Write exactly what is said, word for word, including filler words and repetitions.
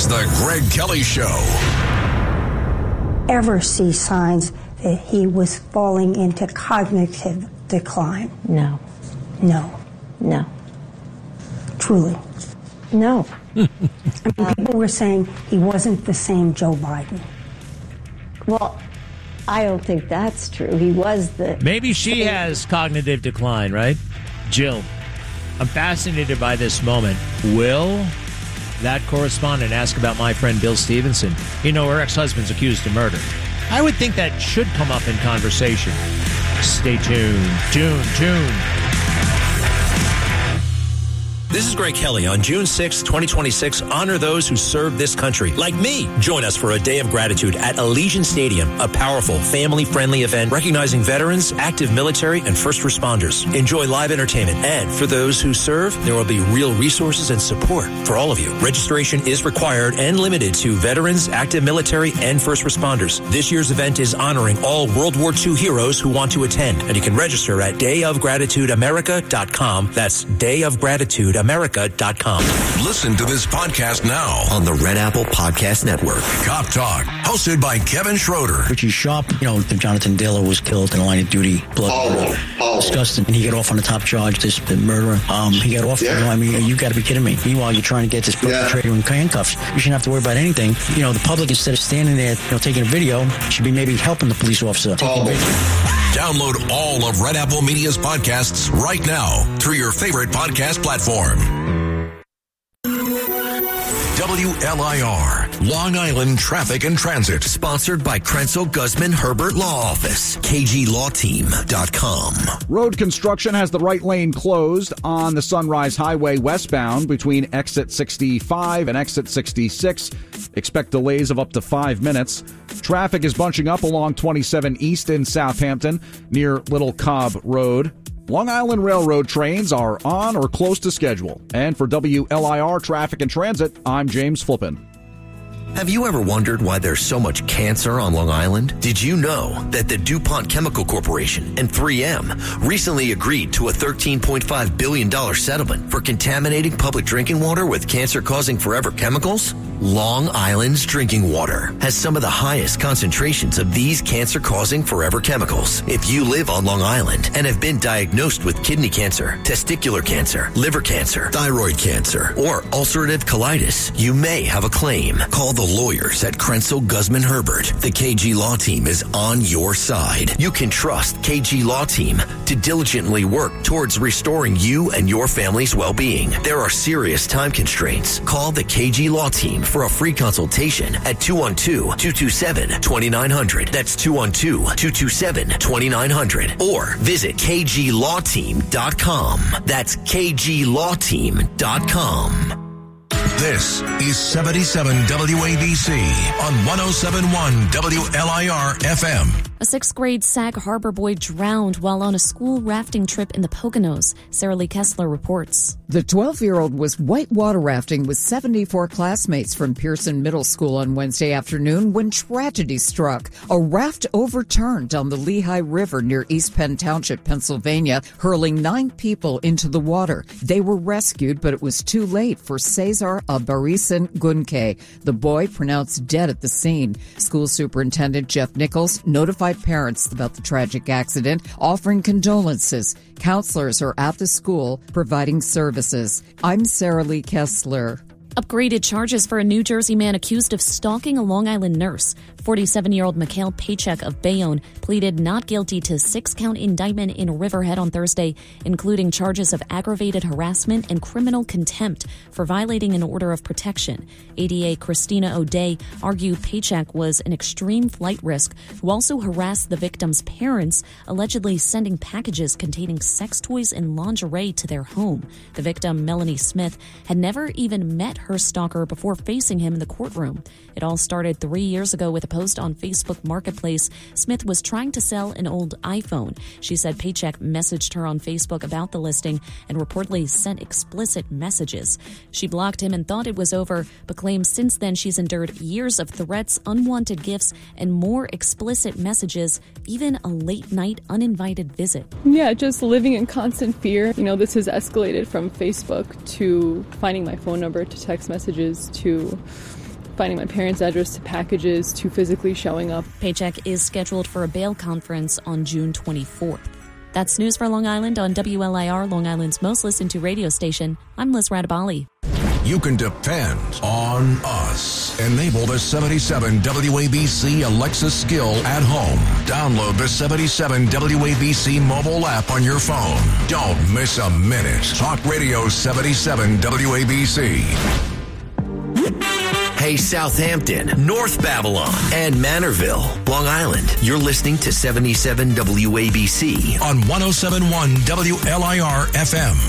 is the Greg Kelly Show. Ever see signs that he was falling into cognitive decline? No. No. No. Truly. No. I mean, people were saying he wasn't the same Joe Biden. Well, I don't think that's true. He was the... Maybe she has cognitive decline, right? Jill, I'm fascinated by this moment. Will that correspondent ask about my friend Bill Stevenson? You know, her ex-husband's accused of murder. I would think that should come up in conversation. Stay tuned. Tune, tune. This is Greg Kelly. On June sixth, twenty twenty-six, honor those who serve this country, like me. Join us for a day of gratitude at Allegiant Stadium, a powerful, family-friendly event recognizing veterans, active military, and first responders. Enjoy live entertainment, and for those who serve, there will be real resources and support for all of you. Registration is required and limited to veterans, active military, and first responders. This year's event is honoring all World War Two heroes who want to attend, and you can register at day of gratitude america dot com. That's day of gratitude america dot com. Listen to this podcast now on the Red Apple Podcast Network. Cop Talk, hosted by Kevin Schroeder. Richie Sharp, you know, Jonathan Diller was killed in the line of duty. Blood. Oh, oh. Disgusting. And he got off on the top charge, this the murderer. Um, he got off. Yeah. You know, I mean, you got to be kidding me. Meanwhile, you're trying to get this perpetrator yeah. in handcuffs. You shouldn't have to worry about anything. You know, the public, instead of standing there, you know, taking a video, should be maybe helping the police officer. Oh. Download all of Red Apple Media's podcasts right now through your favorite podcast platform. W L I R, Long Island Traffic and Transit. Sponsored by Krenzel Guzman Herbert Law Office, K G law team dot com. Road construction has the right lane closed on the Sunrise Highway westbound between exit sixty-five and exit sixty-six. Expect delays of up to five minutes. Traffic is bunching up along twenty-seven East in Southampton near Little Cobb Road. Long Island Railroad trains are on or close to schedule. And for W L I R Traffic and Transit, I'm James Flippin. Have you ever wondered why there's so much cancer on Long Island? Did you know that the DuPont Chemical Corporation and three M recently agreed to a thirteen point five billion dollars settlement for contaminating public drinking water with cancer-causing forever chemicals? Long Island's drinking water has some of the highest concentrations of these cancer-causing forever chemicals. If you live on Long Island and have been diagnosed with kidney cancer, testicular cancer, liver cancer, thyroid cancer, or ulcerative colitis, you may have a claim. Call the lawyers at Krenzel Guzman Herbert. The K G Law Team is on your side. You can trust K G Law Team to diligently work towards restoring you and your family's well-being. There are serious time constraints. Call the K G Law Team for a free consultation at two one two, two two seven, two nine zero zero. That's two one two, two two seven, two nine zero zero. Or visit K G law team dot com. That's K G law team dot com. This is seventy-seven W A B C on one oh seven point one W L I R F M. A sixth grade Sag Harbor boy drowned while on a school rafting trip in the Poconos. Sarah Lee Kessler reports. The twelve-year-old was whitewater rafting with seventy-four classmates from Pearson Middle School on Wednesday afternoon when tragedy struck. A raft overturned on the Lehigh River near East Penn Township, Pennsylvania, hurling nine people into the water. They were rescued, but it was too late for Cesar Abarisan Gunke. The boy pronounced dead at the scene. School Superintendent Jeff Nichols notified parents about the tragic accident, offering condolences. Counselors are at the school providing services. I'm Sarah Lee Kessler. Upgraded charges for a New Jersey man accused of stalking a Long Island nurse. forty-seven-year-old Mikhail Paychek of Bayonne pleaded not guilty to six-count indictment in Riverhead on Thursday, including charges of aggravated harassment and criminal contempt for violating an order of protection. A D A Christina O'Day argued Paychek was an extreme flight risk who also harassed the victim's parents, allegedly sending packages containing sex toys and lingerie to their home. The victim, Melanie Smith, had never even met her stalker before facing him in the courtroom. It all started three years ago with a post on Facebook Marketplace. Smith was trying to sell an old iPhone. She said Paychek messaged her on Facebook about the listing and reportedly sent explicit messages. She blocked him and thought it was over, but claims since then she's endured years of threats, unwanted gifts, and more explicit messages, even a late-night uninvited visit. Yeah, just living in constant fear. You know, this has escalated from Facebook to finding my phone number to text messages to finding my parents' address to packages to physically showing up. Paycheck is scheduled for a bail conference on June twenty-fourth. That's news for Long Island on W L I R, Long Island's most listened to radio station. I'm Liz Radabali. You can depend on us. Enable the seventy-seven W A B C Alexa skill at home. Download the seventy-seven W A B C mobile app on your phone. Don't miss a minute. Talk Radio seventy-seven W A B C. Hey, Southampton, North Babylon, and Manorville, Long Island. You're listening to seventy-seven W A B C on one oh seven point one W L I R F M.